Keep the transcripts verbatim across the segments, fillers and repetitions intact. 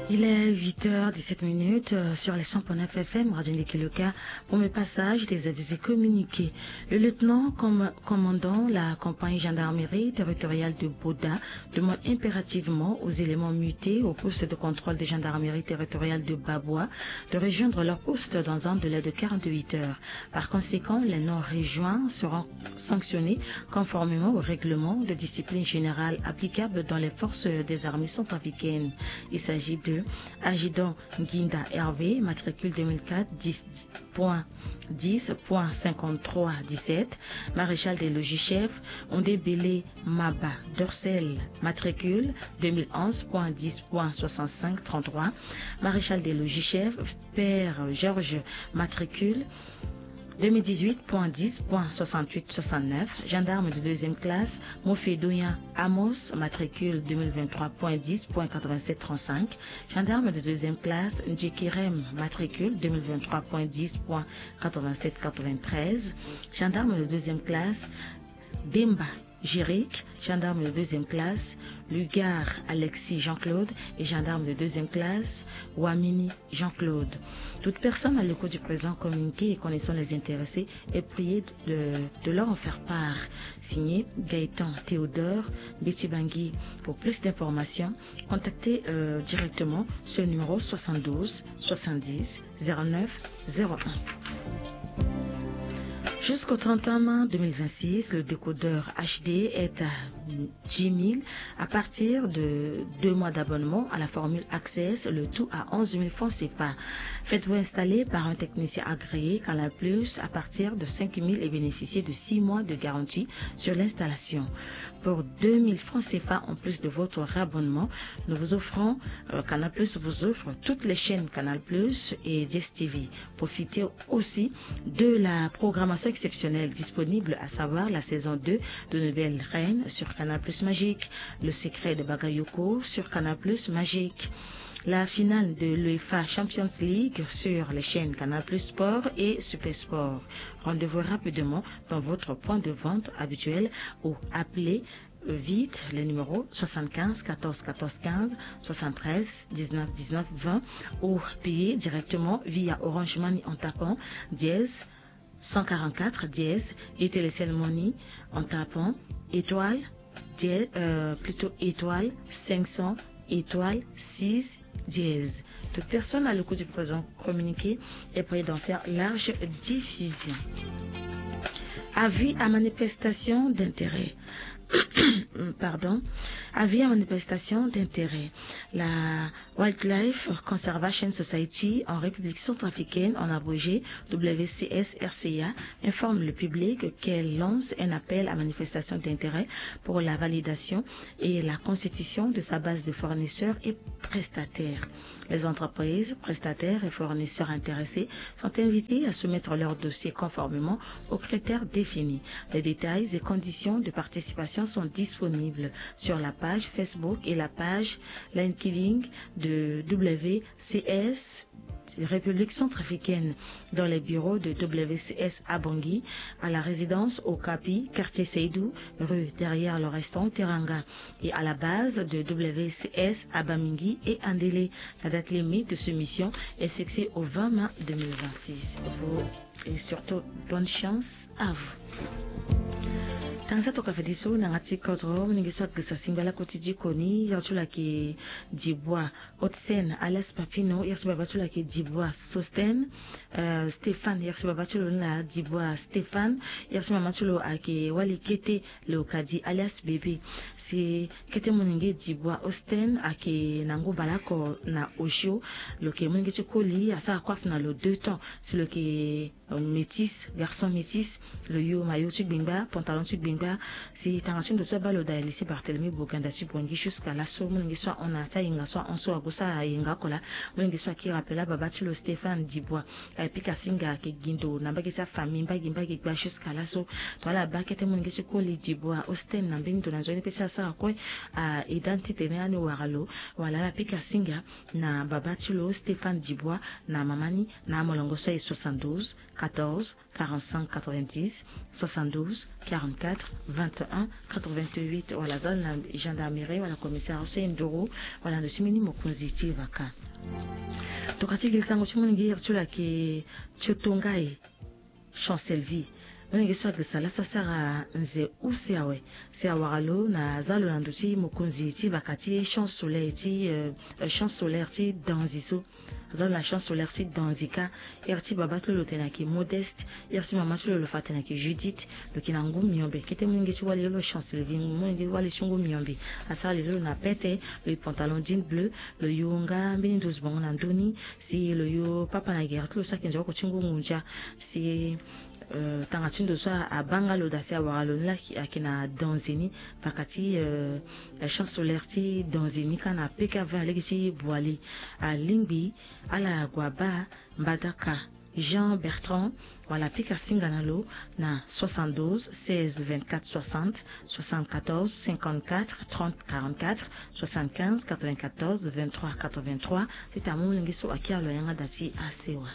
Il est huit heures dix-sept minutes sur les cent point neuf F M, Radio Ndekeloka, pour mes passages des avisés communiqués. Le lieutenant com commandant la compagnie gendarmerie territoriale de Boda demande impérativement aux éléments mutés au poste de contrôle de gendarmerie territoriale de Baboua de rejoindre leur poste dans un délai de quarante-huit heures. Par conséquent, les non-rejoints seront sanctionnés conformément au règlement de discipline générale applicable dans les forces des armées centrafricaines. Il s'agit de Adjudant Nginda Hervé, matricule deux mille quatre dix point dix point cinquante-trois dix-sept, maréchal des logis-chefs Ondebele Maba Dorsel, matricule deux mille onze point dix point soixante-cinq trente-trois, maréchal des logis-chefs Père Georges, matricule deux mille dix-huit point dix point soixante-huit soixante-neuf, gendarme de deuxième classe Mofedoyan Amos, matricule deux mille vingt-trois point dix point quatre-vingt-sept trente-cinq, gendarme de deuxième classe Ndjekirem, matricule deux mille vingt-trois point dix point quatre-vingt-sept quatre-vingt-treize, gendarme de deuxième classe Demba Jéric, gendarme de deuxième classe Lugar Alexis Jean-Claude et gendarme de deuxième classe Wamini Jean-Claude. Toute personne à l'écoute du présent communiqué et connaissant les intéressés est priée de, de leur en faire part. Signé Gaëtan Théodore Betibangui. Pour plus d'informations, contactez euh, directement ce numéro soixante-douze soixante-dix zéro neuf zéro un. Jusqu'au trente et un mai deux mille vingt-six, le décodeur H D est à dix mille à partir de deux mois d'abonnement à la formule Access, le tout à onze mille francs C F A. Faites-vous installer par un technicien agréé Canal Plus à partir de cinq mille et bénéficiez de six mois de garantie sur l'installation. Pour deux mille francs C F A en plus de votre réabonnement, nous vous offrons, euh, Canal Plus vous offre toutes les chaînes Canal Plus et D S T V. Profitez aussi de la programmation exceptionnelle disponible, à savoir la saison deux de Nouvelle Reine sur Canal Plus Magique, Le Secret de Bagayoko sur Canal Plus Magique, la finale de l'UEFA Champions League sur les chaînes Canal Plus Sport et Super Sport. Rendez-vous rapidement dans votre point de vente habituel ou appelez vite les numéros soixante-quinze quatorze quatorze quinze, soixante-treize dix-neuf dix-neuf vingt ou payez directement via Orange Money en tapant dièse cent quarante-quatre dièse et Télécell Money en tapant étoile dièse, euh, plutôt étoile cinq cents étoile six dièse. Toute personne à l'écoute du présent communiqué est prête d'en faire large diffusion. Avis à manifestation d'intérêt. Pardon, avis à manifestation d'intérêt. La Wildlife Conservation Society en République centrafricaine, en abrégé W C S R C A, informe le public qu'elle lance un appel à manifestation d'intérêt pour la validation et la constitution de sa base de fournisseurs et prestataires. Les entreprises, prestataires et fournisseurs intéressés sont invités à soumettre leur dossier conformément aux critères définis. Les détails et conditions de participation sont disponibles sur la page Facebook et la page LinkedIn de W C S République centrafricaine, dans les bureaux de W C S à Bangui, à la résidence au Capi, quartier Seydou, rue derrière le restaurant Teranga, et à la base de W C S à Bamingui et Andélé. La date limite de soumission est fixée au vingt mai deux mille vingt-six. Et surtout, bonne chance à vous. Tanza toka fediso na ngati kodro mningi sot gisa simbala kotiji koni yartula ki dibwa Otsen alias Papino yartuba batula ki dibwa Sosten uh, Stéphane yartuba batulo na dibwa Stéphane yartuba matulo ake wali kete le kadi alias Bébé si kete mningi dibwa Osten ake nango balako na Osho le ke mningi chokoli asa kwaf na le deux temps c'est le ke métis garçon métis le yo maillot bimba pantalon bimba. C'est intention de soit balo da lycée Barthélemy Bokanda Subongi jusqu'à la somme ngi soit on a ta inga soit on soit agosa inga kola ngi soit qui rappela babatilo Stéphane Dibois et puis kasinga ke gindo na bagisa famille mbagi mbagi ba jusqu'à la so to la bakete ngi se koli Dibois Osten na mbinto na zone pesa sa ko a identité ne ani waralo wala la pika singa na babatilo Stéphane Dibois na mamani na molongo soixante-douze quatorze quarante-cinq quatre-vingt-dix soixante-douze quarante-quatre vingt et un quatre-vingt-huit. Voilà zone la gendarmerie wala commissaire Hussein Doro wala ndo chimini mokunzi vaka. Tokati gilisango chimungi chula ki chotongai Chancellerie. Mwenye swa gisala swa sara nze usiawe se awalo na zalo na nduchi mokunzi ti bakati champ solaire ti uh, champ solaire ti danziso zalo la champ solaire ti danzika erti babatlo lotena ki modeste erti mamatlo lo fatena ki Judith lokina ngu miombe kete mwenye ti wali lo Chancellerie mwenye wali shungu miombe asara lelo na pete le pantalon jean bleu le yunga mbini douze bongo na ndoni si le yo papa na gertlo sa kenja ko chingu ngunja si Uh, tanga tindo sa a bangalo da se awalo la akina danzeni pakati uh, champ solaire ti danzeni kana P K vingt legisi boali a lingbi ala guaba mbadaka Jean Bertrand wala pika singanalo na soixante-douze seize vingt-quatre soixante soixante-quatorze cinquante-quatre trente quarante-quatre soixante-quinze quatre-vingt-quatorze vingt-trois quatre-vingt-trois. C'est un mot lingiso akia lo yanga dati asewa.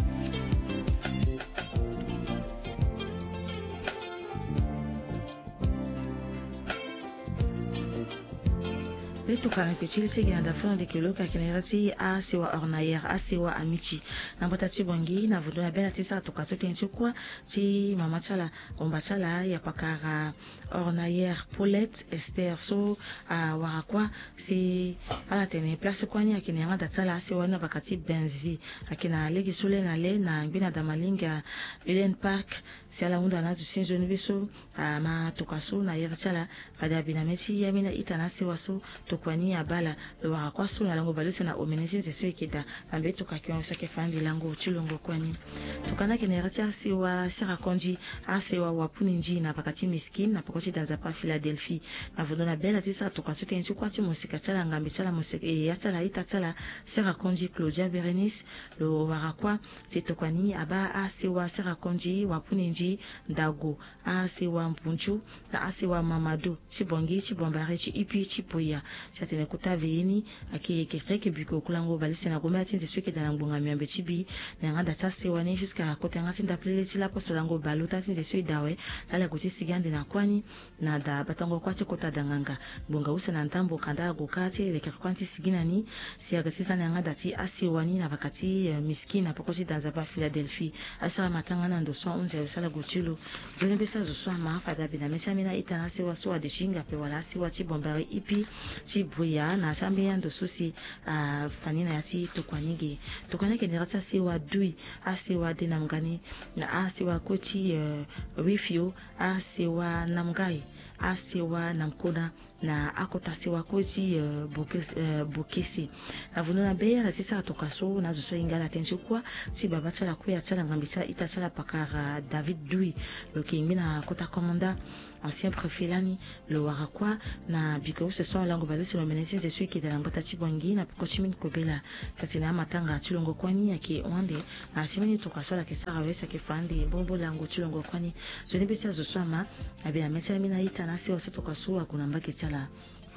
Leto kana pichili sigi na dafuna de kiloka kinerati a sewa ornayer a sewa amici na mbata ti bongi na vudo na bela ti sa to kaso tenchi kwa ti mama tala omba tala ya pakara ornayer Paulette Esther so a uh, warakwa si ala tene place kwani akina yanga datala sewa na bakati Benzvi akina legi sole na le na ngina damalinga Eden Park si ala unda na tusinzo nibiso a ma to kaso na yertala fada binameti yamina itana sewa so to kwani abala lo warakwa so na lango baluse na omenezi nze so ikeda ambe to kakiwa sake fandi lango chilongo kwani tukana kinerati asiwa sera konji asiwa wapuni nji na pakati miskin na pakoti danza pa Philadelphie na vodona bela tisa to kaso tenchi kwa ti musika tala ngambi tala musika e yatala ita tala sera konji Claudia Berenice lo warakwa se to kwani aba asiwa sera konji wapuni nji ndago asiwa mpunchu na asiwa Mamadou chibongi chibombare chi ipi chipoya chatene kuta veini aki keke biko kulango balisi na gomba tinze suke dana ngbonga miambe chibi na ngada tase wani jusqu'à côté ngati ndaplele ti la poso lango baluta tinze sui dawe lala kuti sigande na kwani na da batango kwache kota danganga bonga usa na ntambo kanda gokati le kwanti sigina ni si agatisa na ngada ti asiwani na bakati uh, miskina pokoti danza pa Philadelphie asa matanga na ndo so onze sala gochilo zone besa zo so ma fa da bina mesamina itana se waso adishinga pe wala si wati bombare ipi chibuya na sambe yando susi a uh, fanina yati tokwanyige tokwanike ni rata sewa dui asewa de namgani na asewa kochi uh, rifio asewa namgai asewa namkona na akota sewa kochi uh, bukesi, uh, bukesi na vunona beya na sisa tokaso na zo ingala tensi kwa si baba tala kuya tala ngambisa ita tala pakara David Dui lo kingina kota komanda ancien préfet lani lo warakwa na biko se son lango bazo se menesi se sui ki da ngota chibongi na kochi min kobela katina matanga chilongo kwani yake onde na simini tokaso la kisara wesa kifandi bombo lango chilongo kwani so ni besa zo swama abi amesa mina ita na se waso tokaso akuna mbaki tala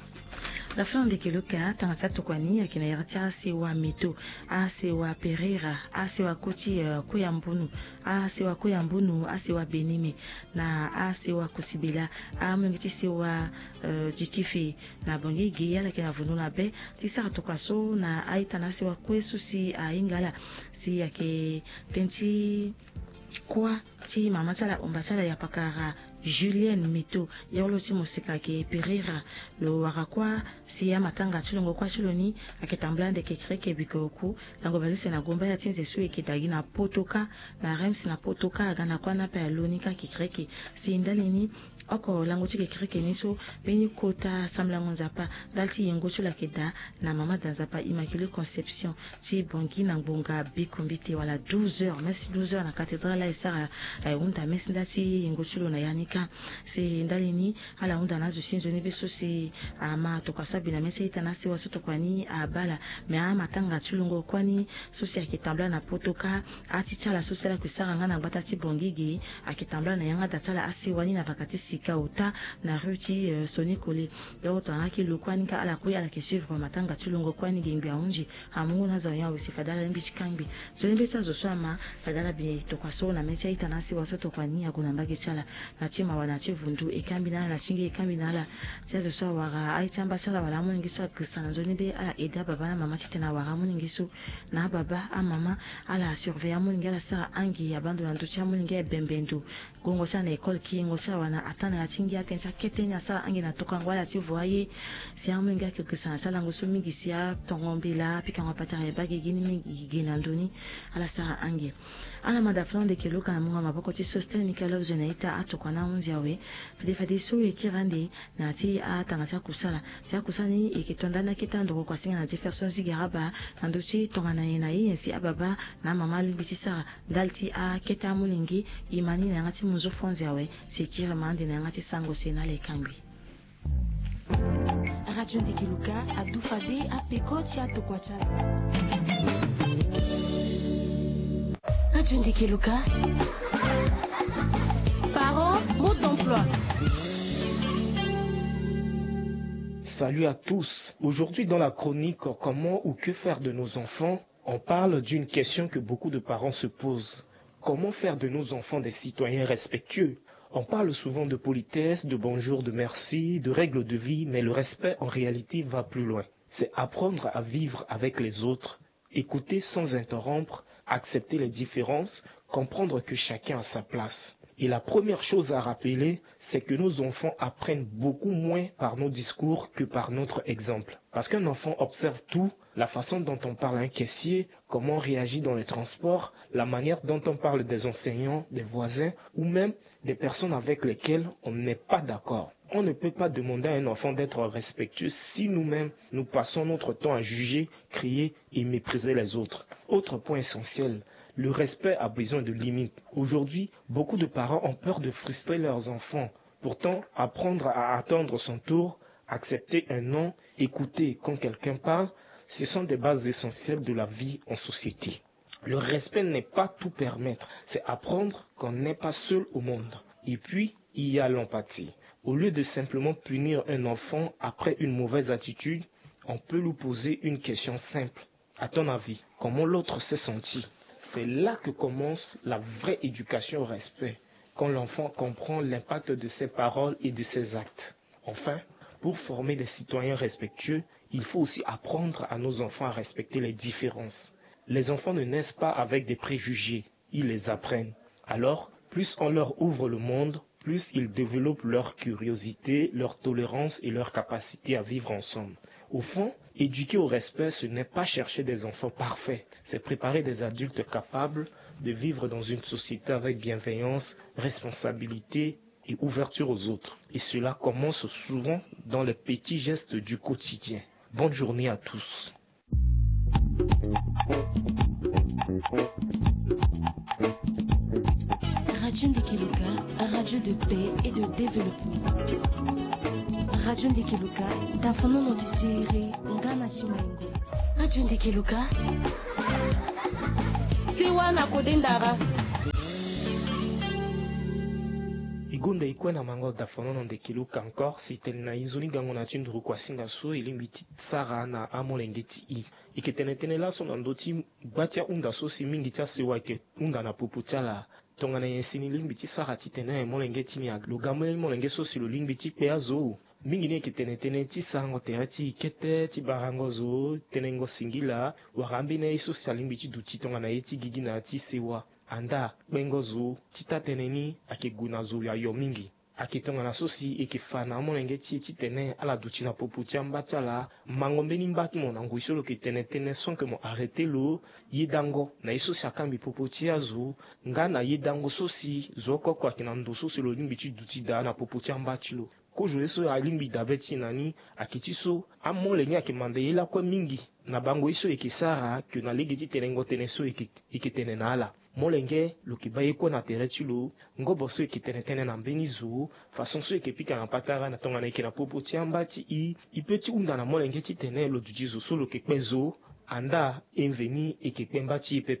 la fin de kiloka tangata tokwani akina yartia sewa mito a sewa Pereira a sewa kochi uh, kuyambunu a sewa kuyambunu a sewa Benime na a sewa kusibila a mungiti sewa uh, jitifi na bongi giya lakina vununa be tisa tokaso na aita na sewa kwesu si a ingala si yake tenti kwa ti mama tala omba tala ya pakara Julien Mito yolo ti musika ke Pereira lo warakwa si ya matanga chilongo kwa chiloni aketamblande ke kreke bikoku lango balise na gomba ya tinze suye ke dagina potoka na rems na potoka gana kwa na pa lonika ke kreke si ndalini oko lango ti ke kreke niso beni kota samlango nzapa dalti yengo chula ke da na mama danzapa Immaculée Conception ti bongi na ngbonga bikombite wala douze heures merci douze heures na cathédrale ya sara ay unda merci ndati yengo chulo na yanika se ndalini ala unda na zo sinzo ni beso si ama tokasa bina mesi itana se waso tokwani abala me ama tanga chulungo kwani sosi akitambla na potoka ati chala sosi la kwisara ngana bata ti bongigi akitambla na yanga datala asiwani na bakati sika ota na ruti uh, soni kole donc to aki lo kwani ka ala kuya ala kisivre matanga tulungo kwani gimbi aunji amungu na zonya wisi fadala mbi chikambi zo mbi sa zo swama fadala bi to kwaso na mesia itanasi waso to kwani ya kuna mbaki chala na chima wana chivundu ekambi na na shinge ekambi na ala sia zo swa waga aichamba chala wala mu ngiso krisana zo nibe ala eda baba na mama chitena waga mu ngiso na baba a mama ala surveiller mu ngala sa angi ya bando na ntucha mu nge bembendu gongo sa na école ki ngo sa wana atana ya chingi atensa ketenya sa angi na toka ngwala ti voyer sia mu nge ke krisana sala ngo so mingi sia tongombela pika ngo patara ya bagi gini mingi gina ndoni ala sa angi ala madaflon de kelo kana munga maboko ti sosten mikalo zenaita atokwa na unzi yawe fide fide so ekirande na ti atanga sia kusala sia kusani ekitondana kitando kwa singa na jefferson zigaraba nandochi tongana na yensi ababa na mama libiti sa dalti a keta mulingi imani na ngati muzo fonzi yawe sekira mande na ngati sango sena le kambi Radio Ndikiluka a Doufadé a Pekoti a Tokwachala. Radio Ndikiluka. Parents, mode d'emploi. Salut à tous. Aujourd'hui dans la chronique Comment ou que faire de nos enfants, on parle d'une question que beaucoup de parents se posent. Comment faire de nos enfants des citoyens respectueux? On parle souvent de politesse, de bonjour, de merci, de règles de vie, mais le respect en réalité va plus loin. C'est apprendre à vivre avec les autres, écouter sans interrompre, accepter les différences, comprendre que chacun a sa place. Et la première chose à rappeler, c'est que nos enfants apprennent beaucoup moins par nos discours que par notre exemple. Parce qu'un enfant observe tout, la façon dont on parle à un caissier, comment on réagit dans les transports, la manière dont on parle des enseignants, des voisins ou même des personnes avec lesquelles on n'est pas d'accord. On ne peut pas demander à un enfant d'être respectueux si nous-mêmes nous passons notre temps à juger, crier et mépriser les autres. Autre point essentiel, le respect a besoin de limites. Aujourd'hui, beaucoup de parents ont peur de frustrer leurs enfants. Pourtant, apprendre à attendre son tour, accepter un non, écouter quand quelqu'un parle, ce sont des bases essentielles de la vie en société. Le respect n'est pas tout permettre, c'est apprendre qu'on n'est pas seul au monde. Et puis, il y a l'empathie. Au lieu de simplement punir un enfant après une mauvaise attitude, on peut lui poser une question simple. À ton avis, comment l'autre s'est senti? C'est là que commence la vraie éducation au respect, quand l'enfant comprend l'impact de ses paroles et de ses actes. Enfin, pour former des citoyens respectueux, il faut aussi apprendre à nos enfants à respecter les différences. Les enfants ne naissent pas avec des préjugés, ils les apprennent. Alors, plus on leur ouvre le monde, plus ils développent leur curiosité, leur tolérance et leur capacité à vivre ensemble. Au fond, éduquer au respect, ce n'est pas chercher des enfants parfaits, c'est préparer des adultes capables de vivre dans une société avec bienveillance, responsabilité et ouverture aux autres. Et cela commence souvent dans les petits gestes du quotidien. Bonne journée à tous. Radio Ndikiluka, radio de paix et de développement. Radio Ndikiluka, Dafono Notisiri, Ngana Simengo. Radio Ndikiluka, Siwana Kodendara. Igonda ikwe na mango Dafono Ndikiluka encore, si tel na izoni gango na tindru kwa singa so ilimbiti tsara na amolengeti i. Iketenetene la son andoti batia unda so si mingi tia sewa ke unda na pupuchala. Tongana yensini limbiti sara titena e molengeti ni ag. Logamele molenge so si lo limbiti pe azo. Mingi ne iketenetene ti sango tereti ikete ti barango zo tenengo singila. Warambi ne iso si alimbiti duti tongana yeti gigi na ti sewa. Anda bengo zo tita teneni ake guna zo ya yo mingi. Akitonga na sosi ekifana molenge ti ti tene ala duti na popo ti ambati ala mangombe ni mbati mo na nguiso lo ki tene tene son ke mo arrêter lo yedango na iso si akambi popo ti azo nga na yedango sosi zo koko akina ndo sosi lo limbi ti duti da na popo ti ambati lo ko jo eso alimbi dabe ti nani akiti so amolenge akimande yela kwa mingi na bango iso ekisara ke na legi ti tene ngo tene so ekitene na ala molenge loki baye ko na tereti lo ngobo so ekitenetene na mbeni zo façon so ekepika na patara na tonga na ekina popo ti ambati i ipeti unda na molenge ti tene lo duji zo so lo kekpe zo anda enveni ekekpe mbati pepe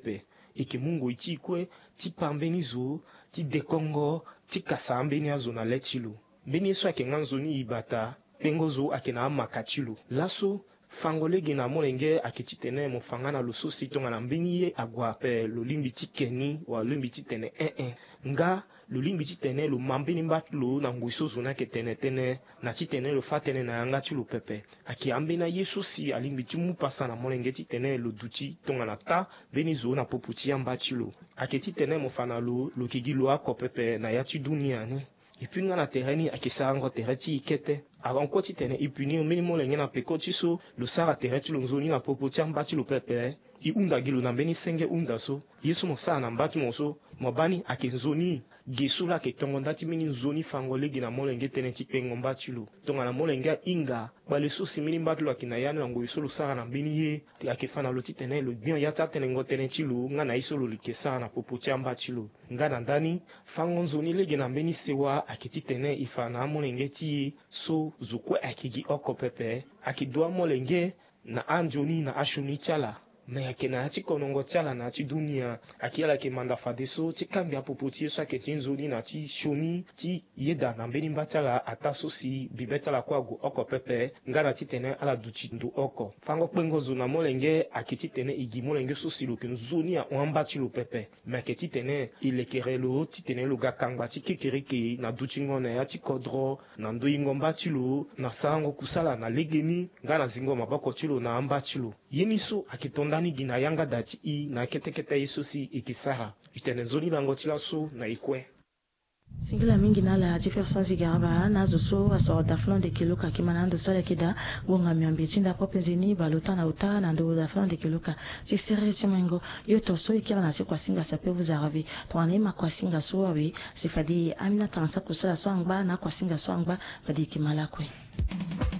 eke mungo iti kwe ti pambeni zo ti dekongo ti kasa mbeni azo na letilo mbeni so ake nganzoni ibata pengo zo ake na makatilo laso fangolege na molenge ake ti tene mo fanga na lo so si tonga na mbeni ye agua pe lo limbi ti keni wa limbi ti tene eh eh nga lo limbi ti tene lo mambeni mbat lo na ngui so zo na ke tene tene na ti tene lo fa tene na yanga ti lo pepe ake ambe na ye so si alimbi ti mu pasa na molenge ti tene lo duti tonga na ta beni zo na popu ti yamba ti lo ake ti tene mo fa na lo lo kigi lo ako pepe na ya ti dunia ni e puis nga na tere ni ayeke sara ngo tere ti ike te aronko ti tene e puis ni mbeni molenge na peko ti so lo sara tere ti lo nzoni na popo ti amba ti lo pepe i hunda gi lo na mbeni senge hunda so ye so mo sara na mbati mo so mo bani ayeke nzoni gi so lo ayeke tongo nda ti mbeni nzoni fango lege na molenge tënë ti kpengo mba ti lo tonga na molenge ahinga gbale so si mbeni mbati lo ayeke na ya ni na ngoi so lo sara na mbeni ye ayeke fa na lo ti tene lo gbio ya ti atënë ngo tënë ti lo nga na ye so lo yeke sara na popo ti amba ti lo nga na ndani fango nzoni lege na mbeni sewa ayeke ti tene e fa na amolenge ti ye so zo kue ayeke gi oko pepe ayeke do amolenge na anzoni na ashoni ti ala me ayeke na ya ti konongo ti ala na ya ti dunia ayeke ala yeke manda fade so ti kambi apopo ti ye so ayeke ti nzoni na ti sioni ti yeda na mbeni mba ti ala ata so si bibe ti ala kue ague oko pepe nga na ti tene ala duti ndo oko fango kpengo zo na molenge ayeke ti tene e gi molenge so si lo yeke nzoni ahua ti lo pepe me ayeke ti tene e lekere lo ti tene lo ga kangba ti kekereke na duti ngo na ya ti kodro na ndoi ngo mba ti lo na sara ngo kusala na lege ni nga na zingo maboko ti lo na amba ti lo ye ni so ayeke tondani gi na yanga da ti i na ketekete ye so si e yeke sara e tene nzoni lango ti laso na e kue singila mingi na la diversion zigaraba na zo so asoro daflon de kiluka kimana ndo so leki da gonga miambi tinda popenzini baluta na uta na ndo daflon de kiluka si sere chimengo yo to so ikira na si kwa singa sa pe vous arabi to anema kwa singa so awi sifadi amina tansa kusala so angba na kwa singa so angba fadi kimala kwe